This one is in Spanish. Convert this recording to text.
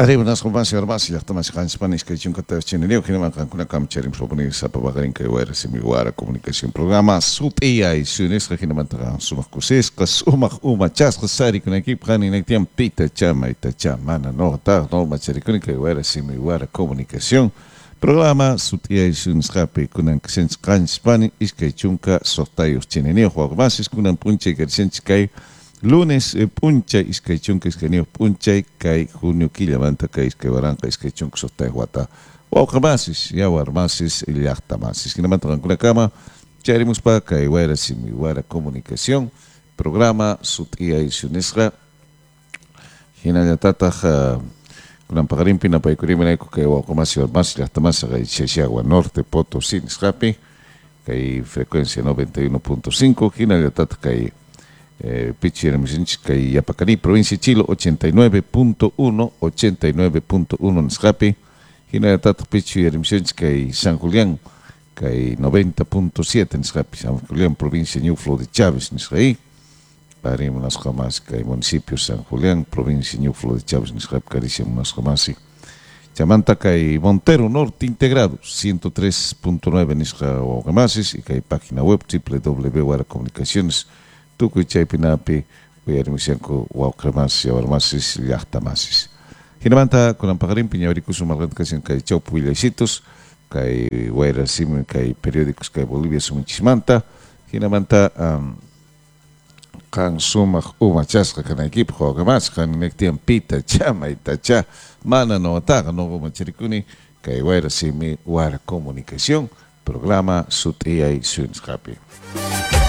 Arriba nas romansi armasi la tamas kan Spanish que chunka ta chinelio que man kan kuna kam cherim proponi sa pabagarin que wera simiwara comunicación programa sut AI sunes que man ta sumak kusis ka sumak uma chas sari kuna ekip kan in tiam pita chama ita chama no ta no ma cheri kuna que wera simiwara comunicación programa sut AI sunes rapi kuna kan Spanish que chunka sortayos chinelio romansi kuna punche que kai lunes puncha iskaichunka iskanio puncha kai junio killamanta kai iskay barranca iskaichunka sotay wata wauqamasis yawarmasis llaqtamasis kinamanta qankuna kama charimuspa kai wayra simi wayra comunicación programa sut'ia isunisqa hinallatataq kunan paqarinpi napaykurimanaku kai wauqamasi warmasi llaqtamasa kai Chachagua Norte Potosí nisqapi kai frecuencia 91.5 hinallatataq kai Pichiremichinchika y Yapacari, provincia de Chile, 89.1 Niscapi, Hinayatata Pichiremichinchika y San Julián, que 90.7 Niscapi, San Julián, provincia de Ñuflo de Chávez, Niscaí, Parimos las jamás, que hay municipio San Julián, provincia de Ñuflo de Chávez, Niscapi, Carísimo las jamás, Chamantaca y Montero Norte integrado, 103.9 Nisca o Gamasis, y que hay página web www.comunicaciones. Tukuy pinapi uyarimisanku wawqamasis yawarmasis llaqtamasis hinamanta kunan paqarin piñawarikusun malqankasin kay chawpu willaysitus kay wayra simi kay periódicos kay Bolivia suminchismanta hinamanta kan sumaq umachasqa kanaykipi wawqamas kan nektian pita chama itacha mana notaqa noqa macharikuni kay wayra simi wara comunicación programa sut'iyay sunsqapi